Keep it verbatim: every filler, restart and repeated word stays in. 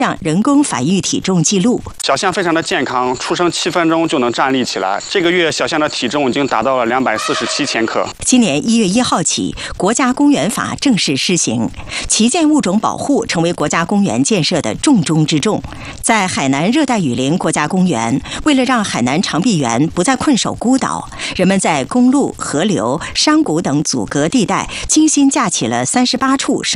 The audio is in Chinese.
让人工繁育体重记录。 小象非常的健康，出生七分钟就能站立起来。这个月小象的体重已经达到了两百四十七千克。 今年一月一号起，国家公园法正式施行，旗舰物种保护成为国家公园建设的重中之重。在海南热带雨林国家公园，为了让海南长臂猿不再困守孤岛，人们在公路、河流、山谷等阻隔地带精心架起了三十八处